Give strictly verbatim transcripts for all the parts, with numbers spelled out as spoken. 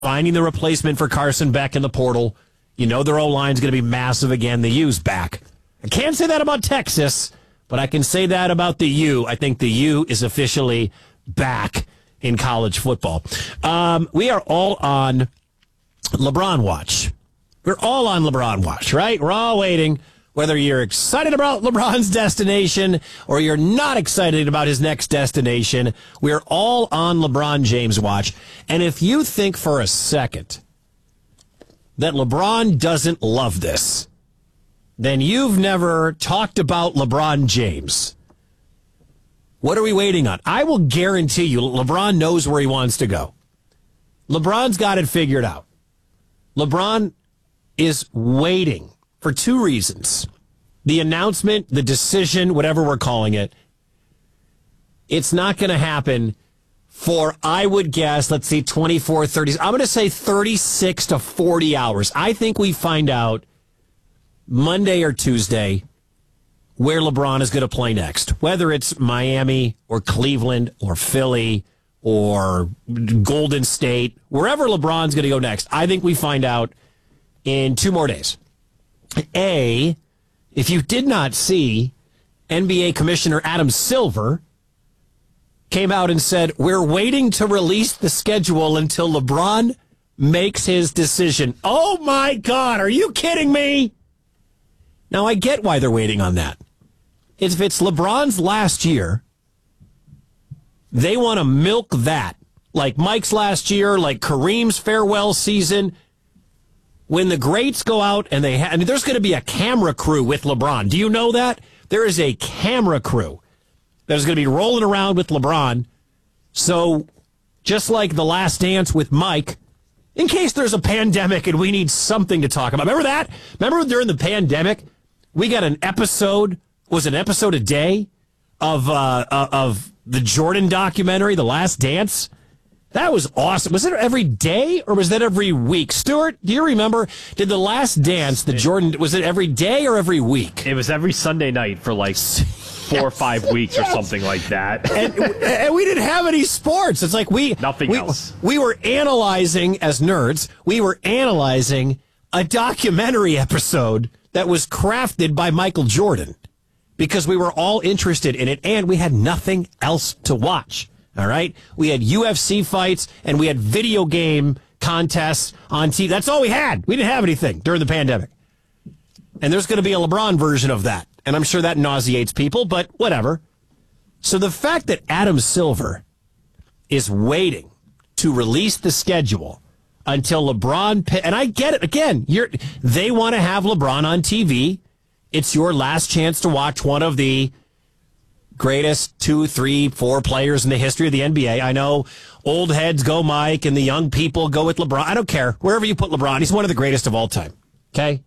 finding the replacement for Carson Beck in the portal. You know their O-line's going to be massive again. The U's back. I can't say that about Texas, but I can say that about the U. I think the U is officially back in college football. Um, we are all on LeBron watch. We're all on LeBron watch, right? We're all waiting. Whether you're excited about LeBron's destination or you're not excited about his next destination, we're all on LeBron James watch. And if you think for a second that LeBron doesn't love this, then you've never talked about LeBron James. What are we waiting on? I will guarantee you LeBron knows where he wants to go. LeBron's got it figured out. LeBron is waiting for two reasons. The announcement, the decision, whatever we're calling it, it's not going to happen for, I would guess, let's see, twenty-four, thirty. I'm going to say thirty-six to forty hours. I think we find out Monday or Tuesday where LeBron is going to play next, whether it's Miami or Cleveland or Philly or Golden State, wherever LeBron's going to go next. I think we find out in two more days. A, if you did not see, N B A Commissioner Adam Silver came out and said, we're waiting to release the schedule until LeBron makes his decision. Oh, my God, are you kidding me? Now, I get why they're waiting on that. If it's LeBron's last year, they want to milk that. Like Mike's last year, like Kareem's farewell season. When the greats go out and they have, I mean, there's going to be a camera crew with LeBron. Do you know that? There is a camera crew that is going to be rolling around with LeBron. So just like The Last Dance with Mike, in case there's a pandemic and we need something to talk about. Remember that? Remember during the pandemic, we got an episode, was an episode a day of uh, uh, of the Jordan documentary, The Last Dance? That was awesome. Was it every day or was that every week? Stuart, do you remember? Did The Last Dance, the Jordan, was it every day or every week? It was every Sunday night for like four yes. or five weeks yes. or something like that. And, and we didn't have any sports. It's like we... Nothing we, else. We were analyzing, as nerds, we were analyzing a documentary episode that was crafted by Michael Jordan because we were all interested in it and we had nothing else to watch. All right? We had U F C fights, and we had video game contests on T V. That's all we had. We didn't have anything during the pandemic. And there's going to be a LeBron version of that. And I'm sure that nauseates people, but whatever. So the fact that Adam Silver is waiting to release the schedule until LeBron... And I get it. Again, you're, they want to have LeBron on T V. It's your last chance to watch one of the greatest two, three, four players in the history of the N B A. I know old heads go Mike and the young people go with LeBron. I don't care. Wherever you put LeBron, he's one of the greatest of all time. Okay?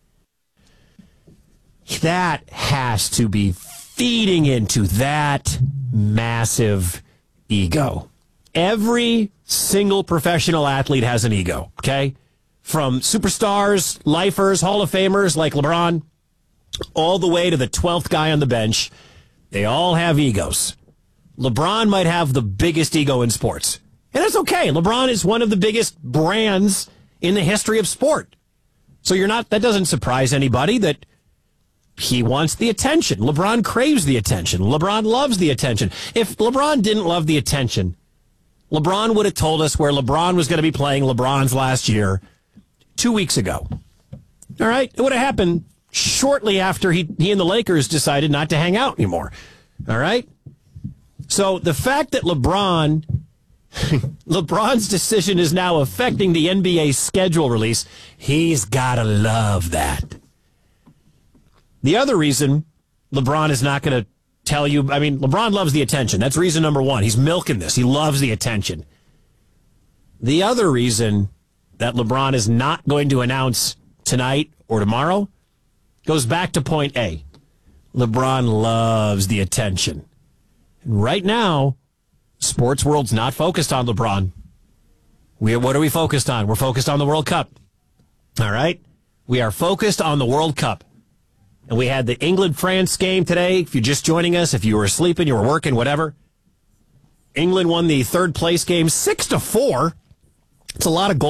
That has to be feeding into that massive ego. Every single professional athlete has an ego, okay? From superstars, lifers, Hall of Famers like LeBron, all the way to the twelfth guy on the bench. They all have egos. LeBron might have the biggest ego in sports. And that's okay. LeBron is one of the biggest brands in the history of sport. So you're not, that doesn't surprise anybody that he wants the attention. LeBron craves the attention. LeBron loves the attention. If LeBron didn't love the attention, LeBron would have told us where LeBron was going to be playing LeBron's last year two weeks ago. All right? It would have happened shortly after he, he and the Lakers decided not to hang out anymore. All right? So the fact that LeBron, LeBron's decision is now affecting the N B A schedule release, he's got to love that. The other reason LeBron is not going to tell you, I mean, LeBron loves the attention. That's reason number one. He's milking this. He loves the attention. The other reason that LeBron is not going to announce tonight or tomorrow goes back to point A. LeBron loves the attention. And right now, sports world's not focused on LeBron. We, what are we focused on? We're focused on the World Cup. All right? We are focused on the World Cup. And we had the England-France game today. If you're just joining us, if you were sleeping, you were working, whatever. England won the third place game six to four It's a lot of goals.